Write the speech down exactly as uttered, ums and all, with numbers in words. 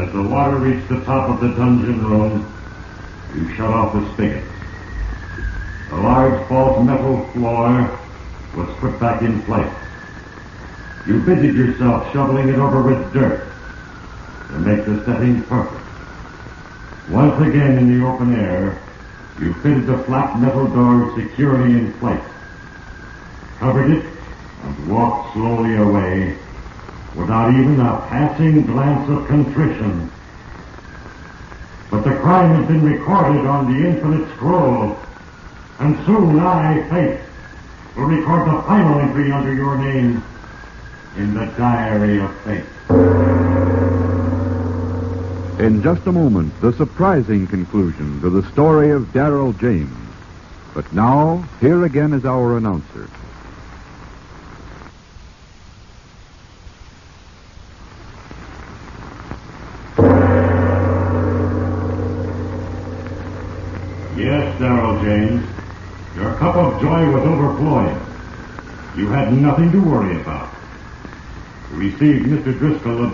As the water reached the top of the dungeon room, you shut off the spigot. The large false metal floor was put back in place. You busied yourself shoveling it over with dirt to make the setting perfect. Once again in the open air, you fitted the flat metal door securely in place, covered it, and walked slowly away without even a passing glance of contrition. But the crime has been recorded on the infinite scroll, and soon I, Fate, will record the final entry under your name in the Diary of Fate. In just a moment, the surprising conclusion to the story of Darrell James. But now, here again is our announcer. Yes, Darrell James. Your cup of joy was overflowing. You had nothing to worry about. You received Mister Driscoll